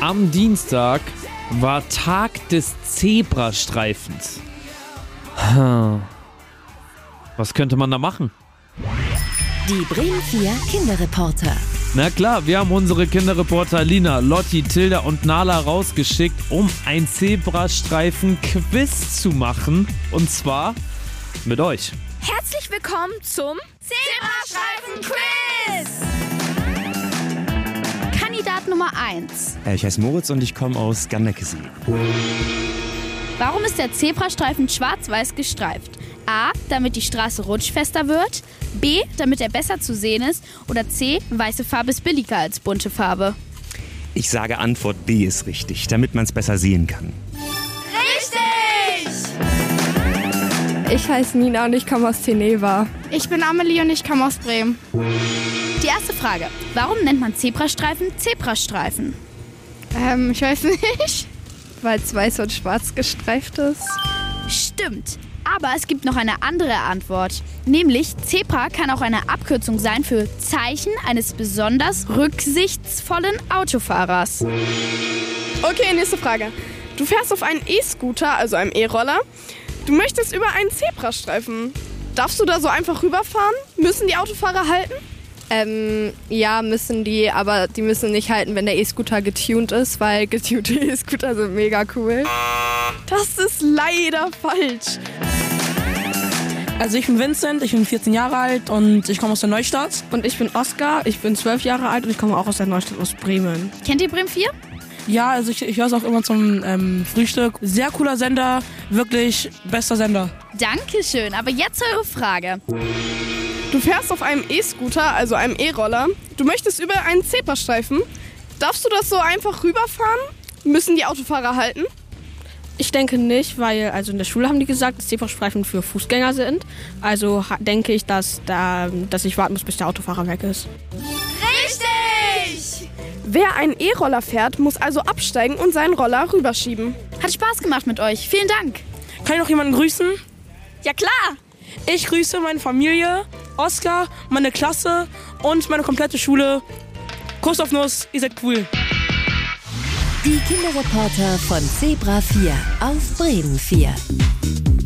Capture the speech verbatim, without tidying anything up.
Am Dienstag war Tag des Zebrastreifens. Hm. Was könnte man da machen? Die Bremen vier Kinderreporter. Na klar, wir haben unsere Kinderreporter Lina, Lotti, Tilda und Nala rausgeschickt, um ein Zebrastreifen-Quiz zu machen. Und zwar mit euch. Herzlich willkommen zum Zebrastreifen-Quiz! Kandidat Nummer eins. Ich heiße Moritz und ich komme aus Gandeckesee. Warum ist der Zebrastreifen schwarz-weiß gestreift? A, damit die Straße rutschfester wird. B, damit er besser zu sehen ist. Oder C, weiße Farbe ist billiger als bunte Farbe. Ich sage Antwort B ist richtig, damit man es besser sehen kann. Richtig! Ich heiße Nina und ich komme aus Teneva. Ich bin Amelie und ich komme aus Bremen. Die erste Frage. Warum nennt man Zebrastreifen Zebrastreifen? Ähm, ich weiß nicht. Weil es weiß und schwarz gestreift ist. Stimmt. Aber es gibt noch eine andere Antwort. Nämlich, Zebra kann auch eine Abkürzung sein für Zeichen eines besonders rücksichtsvollen Autofahrers. Okay, nächste Frage. Du fährst auf einen E-Scooter, also einem E-Roller. Du möchtest über einen Zebrastreifen. Darfst du da so einfach rüberfahren? Müssen die Autofahrer halten? Ähm, ja, müssen die, aber die müssen nicht halten, wenn der E-Scooter getuned ist, weil getunte E-Scooter sind mega cool. Das ist leider falsch. Also ich bin Vincent, ich bin vierzehn Jahre alt und ich komme aus der Neustadt. Und ich bin Oskar, ich bin zwölf Jahre alt und ich komme auch aus der Neustadt, aus Bremen. Kennt ihr Bremen vier? Ja, also ich, ich höre es auch immer zum ähm, Frühstück. Sehr cooler Sender, wirklich bester Sender. Dankeschön, aber jetzt eure Frage. Du fährst auf einem E-Scooter, also einem E-Roller. Du möchtest über einen Zebrastreifen. Darfst du das so einfach rüberfahren? Müssen die Autofahrer halten? Ich denke nicht, weil also in der Schule haben die gesagt, dass Zebrastreifen für Fußgänger sind. Also ha- denke ich, dass, da, dass ich warten muss, bis der Autofahrer weg ist. Richtig! Wer einen E-Roller fährt, muss also absteigen und seinen Roller rüberschieben. Hat Spaß gemacht mit euch. Vielen Dank. Kann ich noch jemanden grüßen? Ja klar! Ich grüße meine Familie, Oskar, meine Klasse und meine komplette Schule. Kuss auf Nuss, ihr seid cool. Die Kinderreporter von Zebra vier auf Bremen vier.